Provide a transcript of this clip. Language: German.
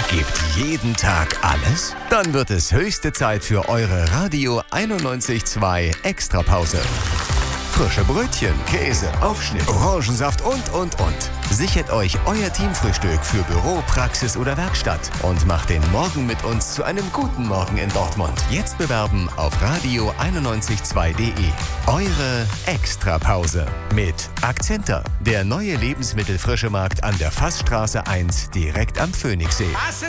Gebt jeden Tag alles? Dann wird es höchste Zeit für eure Radio 91.2 Extrapause. Frische Brötchen, Käse, Aufschnitt, Orangensaft und. Sichert euch euer Teamfrühstück für Büro, Praxis oder Werkstatt und macht den Morgen mit uns zu einem guten Morgen in Dortmund. Jetzt bewerben auf radio992.de. Eure Extrapause mit Akzenta, der neue Lebensmittelfrische Markt an der Fassstraße 1 direkt am Phoenixsee.